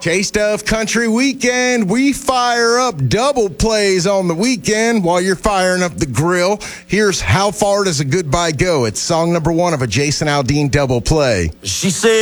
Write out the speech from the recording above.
Taste of Country Weekend. We fire up double plays on the weekend while you're firing up the grill. Here's How Far Does a Goodbye Go? It's song number 1 of a Jason Aldean double play. She said.